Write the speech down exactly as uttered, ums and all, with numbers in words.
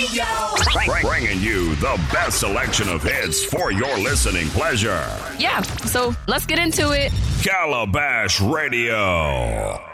Radio. Bringing you the best selection of hits for your listening pleasure. Yeah, so let's get into it. Calabash Radio.